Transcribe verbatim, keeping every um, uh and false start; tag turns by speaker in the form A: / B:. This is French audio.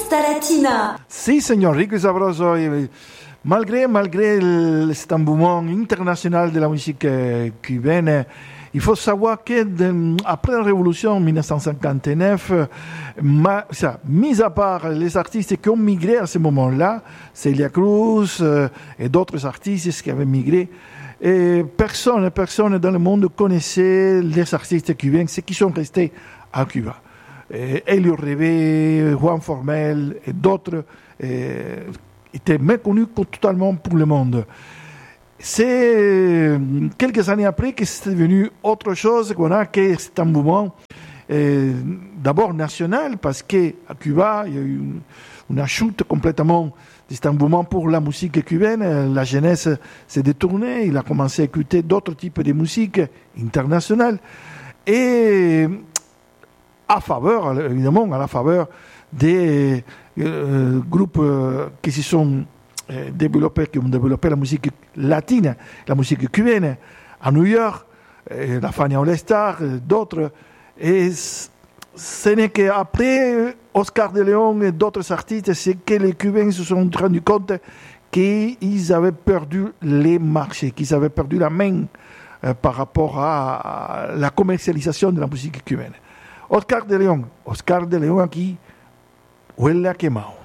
A: Fiesta Latina.
B: Sí, señor, rico y sabroso. Y malgré, malgré cet engouement international de la musique cubaine, il faut savoir que de, après la révolution en dix-neuf cent cinquante-neuf, ma, ça, mis à part les artistes qui ont migré à ce moment-là, Celia Cruz euh, et d'autres artistes qui avaient migré, et personne, personne dans le monde connaissait les artistes cubains, ceux qui sont restés à Cuba. Et Elio Rebe, Juan Formel et d'autres et, étaient méconnus totalement pour le monde. C'est quelques années après que c'est devenu autre chose qu'on a que cet engouement euh, d'abord national, parce qu'à Cuba, il y a eu une, une chute complètement de cet engouement pour la musique cubaine. La jeunesse s'est détournée, il a commencé à écouter d'autres types de musique internationale. Et à faveur, évidemment, à la faveur des euh, groupes euh, qui se sont euh, développés, qui ont développé la musique latine, la musique cubaine, à New York, euh, la Fania All Star, euh, d'autres. Et ce n'est qu'après Oscar de León et d'autres artistes, c'est que les Cubains se sont rendus compte qu'ils avaient perdu les marchés, qu'ils avaient perdu la main euh, par rapport à, à la commercialisation de la musique cubaine. Oscar de León, Oscar de León aquí huele a quemado.